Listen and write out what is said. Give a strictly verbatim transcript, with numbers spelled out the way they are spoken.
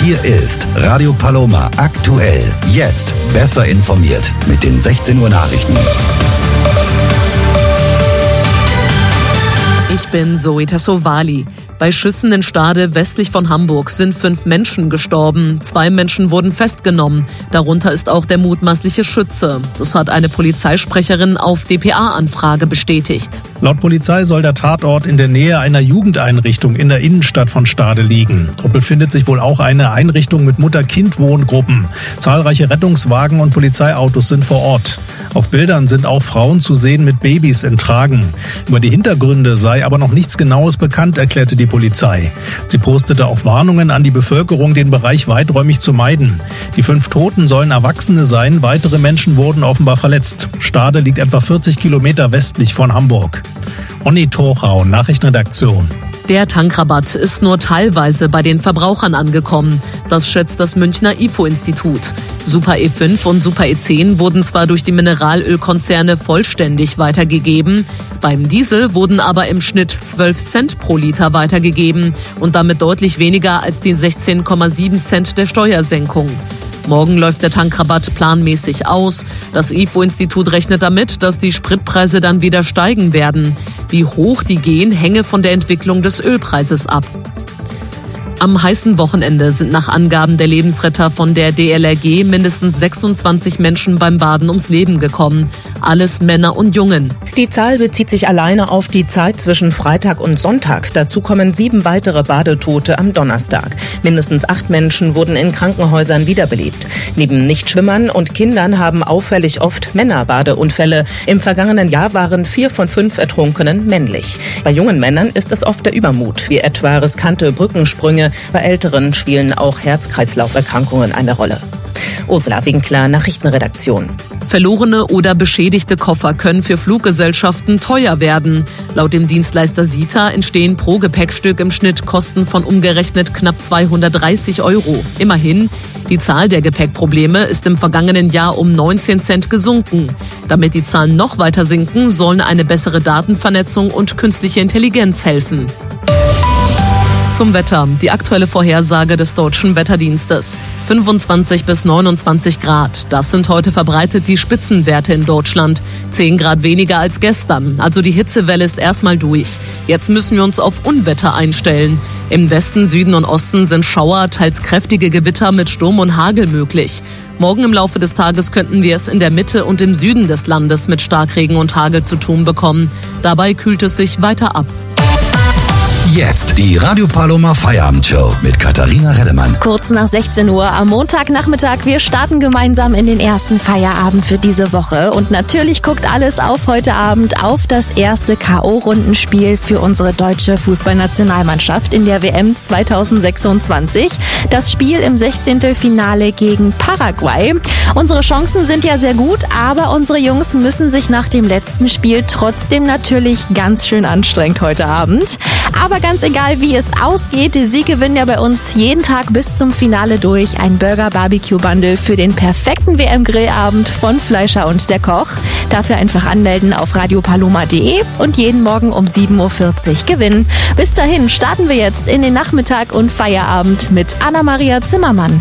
Hier ist Radio Paloma aktuell. Jetzt besser informiert mit den sechzehn Uhr Nachrichten. Ich bin Zoe Tassovali. Bei Schüssen in Stade westlich von Hamburg sind fünf Menschen gestorben. Zwei Menschen wurden festgenommen. Darunter ist auch der mutmaßliche Schütze. Das hat eine Polizeisprecherin auf D P A-Anfrage bestätigt. Laut Polizei soll der Tatort in der Nähe einer Jugendeinrichtung in der Innenstadt von Stade liegen. Dort befindet sich wohl auch eine Einrichtung mit Mutter-Kind-Wohngruppen. Zahlreiche Rettungswagen und Polizeiautos sind vor Ort. Auf Bildern sind auch Frauen zu sehen mit Babys in Tragen. Über die Hintergründe sei aber noch nichts Genaues bekannt, erklärte die Polizei. Sie postete auch Warnungen an die Bevölkerung, den Bereich weiträumig zu meiden. Die fünf Toten sollen Erwachsene sein, weitere Menschen wurden offenbar verletzt. Stade liegt etwa vierzig Kilometer westlich von Hamburg. Onni Torchau, Nachrichtenredaktion. Der Tankrabatt ist nur teilweise bei den Verbrauchern angekommen. Das schätzt das Münchner I F O-Institut. Super E fünf und Super E zehn wurden zwar durch die Mineralölkonzerne vollständig weitergegeben, beim Diesel wurden aber im Schnitt zwölf Cent pro Liter weitergegeben und damit deutlich weniger als die sechzehn Komma sieben Cent der Steuersenkung. Morgen läuft der Tankrabatt planmäßig aus. Das I F O-Institut rechnet damit, dass die Spritpreise dann wieder steigen werden. Wie hoch die gehen, hänge von der Entwicklung des Ölpreises ab. Am heißen Wochenende sind nach Angaben der Lebensretter von der D L R G mindestens sechsundzwanzig Menschen beim Baden ums Leben gekommen. Alles Männer und Jungen. Die Zahl bezieht sich alleine auf die Zeit zwischen Freitag und Sonntag. Dazu kommen sieben weitere Badetote am Donnerstag. Mindestens acht Menschen wurden in Krankenhäusern wiederbelebt. Neben Nichtschwimmern und Kindern haben auffällig oft Männer Badeunfälle. Im vergangenen Jahr waren vier von fünf Ertrunkenen männlich. Bei jungen Männern ist es oft der Übermut, wie etwa riskante Brückensprünge. Bei Älteren spielen auch Herz-Kreislauf-Erkrankungen eine Rolle. Ursula Winkler, Nachrichtenredaktion. Verlorene oder beschädigte Koffer können für Fluggesellschaften teuer werden. Laut dem Dienstleister SITA entstehen pro Gepäckstück im Schnitt Kosten von umgerechnet knapp zweihundertdreißig Euro. Immerhin, die Zahl der Gepäckprobleme ist im vergangenen Jahr um neunzehn Cent gesunken. Damit die Zahlen noch weiter sinken, sollen eine bessere Datenvernetzung und künstliche Intelligenz helfen. Zum Wetter. Die aktuelle Vorhersage des Deutschen Wetterdienstes. fünfundzwanzig bis neunundzwanzig Grad. Das sind heute verbreitet die Spitzenwerte in Deutschland. zehn Grad weniger als gestern. Also die Hitzewelle ist erstmal durch. Jetzt müssen wir uns auf Unwetter einstellen. Im Westen, Süden und Osten sind Schauer, teils kräftige Gewitter mit Sturm und Hagel möglich. Morgen im Laufe des Tages könnten wir es in der Mitte und im Süden des Landes mit Starkregen und Hagel zu tun bekommen. Dabei kühlt es sich weiter ab. Jetzt die Radio Paloma Feierabendshow mit Katharina Reddemann. Kurz nach sechzehn Uhr am Montagnachmittag. Wir starten gemeinsam in den ersten Feierabend für diese Woche. Und natürlich guckt alles auf heute Abend auf das erste K O-Rundenspiel für unsere deutsche Fußballnationalmannschaft in der W M zweitausendsechsundzwanzig. Das Spiel im Sechzehntelfinale gegen Paraguay. Unsere Chancen sind ja sehr gut, aber unsere Jungs müssen sich nach dem letzten Spiel trotzdem natürlich ganz schön anstrengen heute Abend. Aber ganz egal, wie es ausgeht, Sie gewinnen ja bei uns jeden Tag bis zum Finale durch ein Burger-Barbecue-Bundle für den perfekten W M-Grillabend von Fleischer und der Koch. Dafür einfach anmelden auf radiopaloma punkt de und jeden Morgen um sieben Uhr vierzig gewinnen. Bis dahin starten wir jetzt in den Nachmittag und Feierabend mit Anna-Maria Zimmermann.